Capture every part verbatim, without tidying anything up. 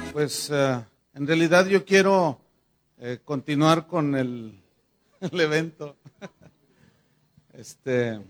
Pues uh, en realidad yo quiero eh, continuar con el, el evento. Este,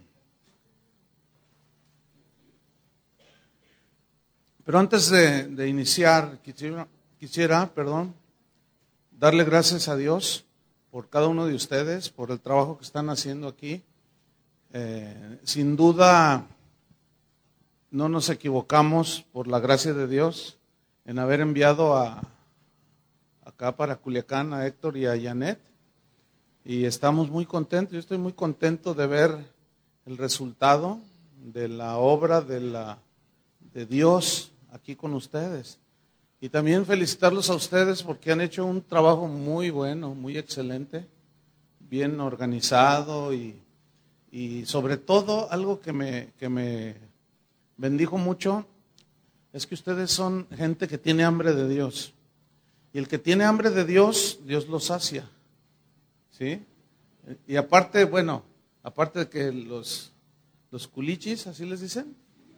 pero antes de, de iniciar, quisiera, quisiera, perdón, darle gracias a Dios por cada uno de ustedes, por el trabajo que están haciendo aquí. Eh, sin duda, no nos equivocamos por la gracia de Dios en haber enviado a, acá para Culiacán a Héctor y a Janet. Y estamos muy contentos, yo estoy muy contento de ver el resultado de la obra de, la, de Dios aquí con ustedes. Y también felicitarlos a ustedes porque han hecho un trabajo muy bueno, muy excelente, bien organizado y, y sobre todo algo que me, que me bendijo mucho es que ustedes son gente que tiene hambre de Dios. Y el que tiene hambre de Dios, Dios lo sacia. ¿Sí? Y aparte, bueno, aparte de que los, los culichis, así les dicen,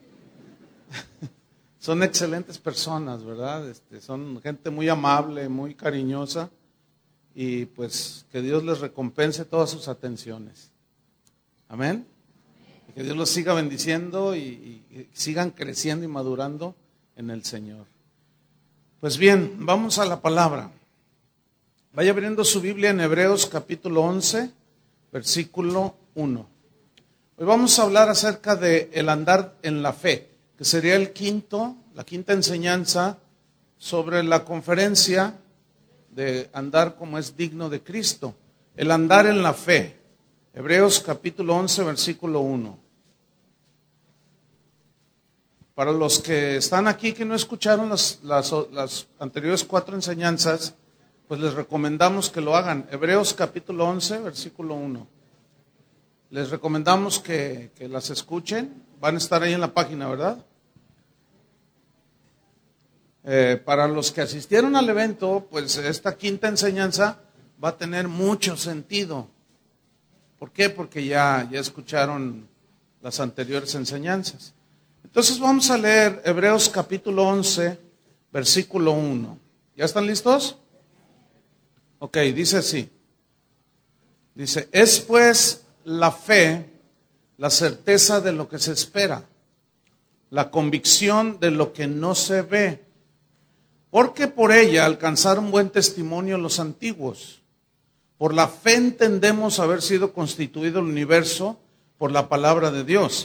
son excelentes personas, ¿verdad? Este, son gente muy amable, muy cariñosa, y pues que Dios les recompense todas sus atenciones. Amén. Y que Dios los siga bendiciendo y, y, y sigan creciendo y madurando en el Señor. Pues bien, vamos a la palabra. Vaya abriendo su Biblia en Hebreos capítulo once, versículo uno. Hoy vamos a hablar acerca de el andar en la fe, que sería el quinto, la quinta enseñanza sobre la conferencia de andar como es digno de Cristo. El andar en la fe. Hebreos capítulo once, versículo uno. Para los que están aquí que no escucharon las, las, las anteriores cuatro enseñanzas, pues les recomendamos que lo hagan. Hebreos capítulo once, versículo uno. Les recomendamos que, que las escuchen. Van a estar ahí en la página, ¿verdad? Eh, para los que asistieron al evento, pues esta quinta enseñanza va a tener mucho sentido. ¿Por qué? Porque ya, ya escucharon las anteriores enseñanzas. Entonces vamos a leer Hebreos capítulo once, versículo uno. ¿Ya están listos? Ok, dice así. Dice, es pues la fe, la certeza de lo que se espera, la convicción de lo que no se ve, porque por ella alcanzaron buen testimonio los antiguos. Por la fe entendemos haber sido constituido el universo por la palabra de Dios.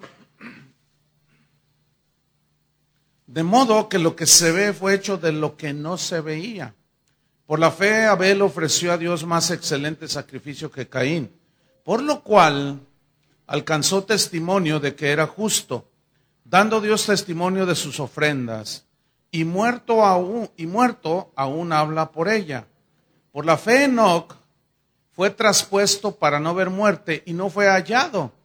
De modo que lo que se ve fue hecho de lo que no se veía. Por la fe Abel ofreció a Dios más excelente sacrificio que Caín, por lo cual alcanzó testimonio de que era justo, dando Dios testimonio de sus ofrendas, y muerto aún, y muerto aún habla por ella. Por la fe Enoc fue traspuesto para no ver muerte y no fue hallado,